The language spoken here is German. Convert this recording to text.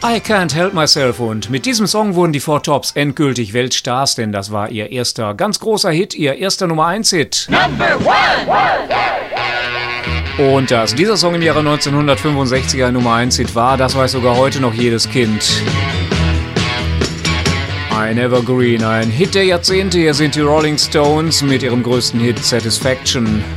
I Can't Help Myself, und mit diesem Song wurden die Four Tops endgültig Weltstars, denn das war ihr erster ganz großer Hit, ihr erster Nummer 1 Hit. Number one. Und dass dieser Song im Jahre 1965er Nummer 1 Hit war, das weiß sogar heute noch jedes Kind. Ein Evergreen, ein Hit der Jahrzehnte. Hier sind die Rolling Stones mit ihrem größten Hit Satisfaction.